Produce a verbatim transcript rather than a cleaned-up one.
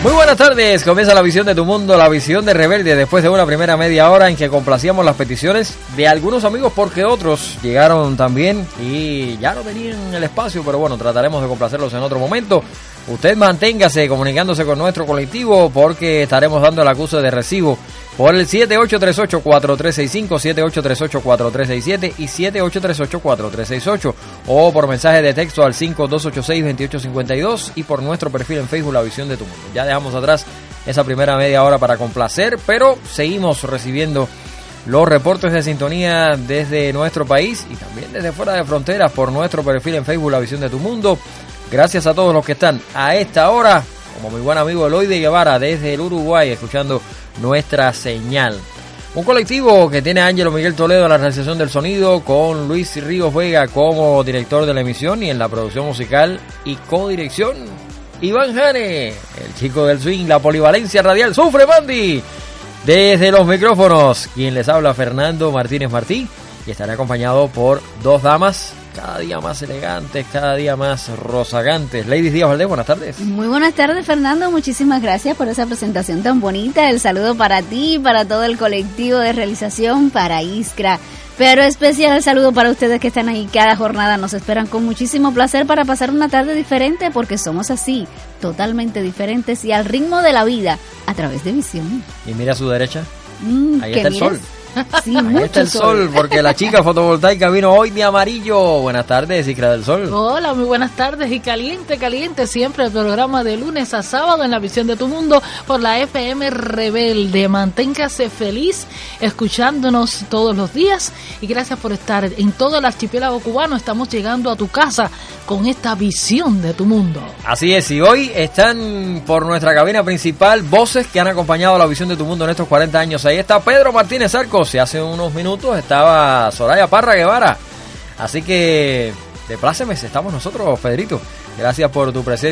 Muy buenas tardes, comienza la visión de tu mundo, la visión de Rebelde, después de una primera media hora en que complacíamos las peticiones de algunos amigos porque otros llegaron también y ya no tenían el espacio, pero bueno, trataremos de complacerlos en otro momento. Usted manténgase comunicándose con nuestro colectivo porque estaremos dando el acuse de recibo por el siete ocho tres ocho, cuatro tres seis cinco, siete ocho tres ocho, cuatro tres seis siete y siete ocho tres ocho, cuatro tres seis ocho o por mensaje de texto al cinco dos ocho seis, dos ocho cinco dos y por nuestro perfil en Facebook La Visión de tu Mundo. Ya dejamos atrás esa primera media hora para complacer, pero seguimos recibiendo los reportes de sintonía desde nuestro país y también desde fuera de fronteras por nuestro perfil en Facebook La Visión de tu Mundo. Gracias a todos los que están a esta hora, como mi buen amigo Eloy de Guevara desde el Uruguay, escuchando nuestra señal. Un colectivo que tiene a Ángelo Miguel Toledo en la realización del sonido, con Luis Ríos Vega como director de la emisión y en la producción musical y codirección, Iván Jane, el chico del swing, la polivalencia radial, ¡sufre Mandy! Desde los micrófonos, quien les habla, Fernando Martínez Martí, y estaré acompañado por dos damas cada día más elegantes, cada día más rozagantes. Ladies Díaz Valdés, buenas tardes. Muy buenas tardes, Fernando. Muchísimas gracias por esa presentación tan bonita. El saludo para ti, para todo el colectivo de realización, para Iskra. Pero especial el saludo para ustedes que están ahí cada jornada. Nos esperan con muchísimo placer para pasar una tarde diferente, porque somos así, totalmente diferentes y al ritmo de la vida, a través de Visión. Y mira a su derecha, mm, ahí está el mires? sol. Sí, Ahí mucho está el sol, sol, porque la chica fotovoltaica vino hoy de amarillo. Buenas tardes, Iskra del Sol. Hola, muy buenas tardes y caliente, caliente siempre el programa de lunes a sábado en La Visión de tu Mundo por la F M Rebelde. Manténgase feliz escuchándonos todos los días y gracias por estar en todo el archipiélago cubano. Estamos llegando a tu casa con esta visión de tu mundo. Así es, y hoy están por nuestra cabina principal voces que han acompañado a La Visión de tu Mundo en estos cuarenta años. Ahí está Pedro Martínez Arcos. Y hace unos minutos estaba Soraya Parra Guevara. Así que, de plácemes, estamos nosotros, Pedrito. Gracias por tu presencia.